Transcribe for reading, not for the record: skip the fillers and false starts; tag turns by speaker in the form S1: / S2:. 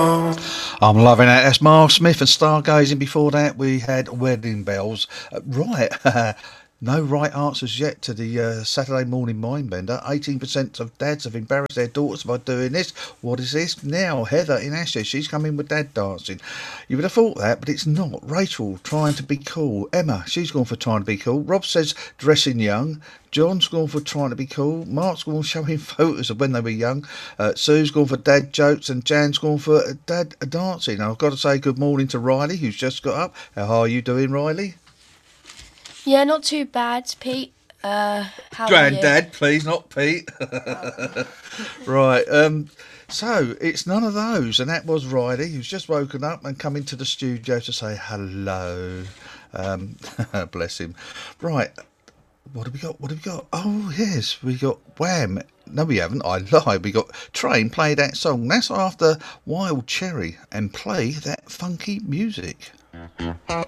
S1: I'm loving it. That's Mark Smith and Stargazing. Before that, we had Wedding Bells. Right. No right answers yet to the Saturday morning mindbender. 18% of dads have embarrassed their daughters by doing this. What is this? Now, Heather in Ashes, she's coming with dad dancing. You would have thought that, but it's not. Rachel trying to be cool. Emma, she's gone for trying to be cool. Rob says dressing young. John's gone for trying to be cool. Mark's gone showing photos of when they were young. Sue's gone for dad jokes, and Jan's gone for dad dancing. I've got to say good morning to Riley, who's just got up. How are you doing, Riley?
S2: Yeah, not too bad, Pete. How
S1: Granddad, please, not Pete. Right. So it's none of those, and that was Riley, who's just woken up and come into the studio to say hello. Bless him. Right. What have we got? What have we got? Oh, yes, we got Wham. No, we haven't. I lied. We got Train, play that song. That's after Wild Cherry, and play that funky music.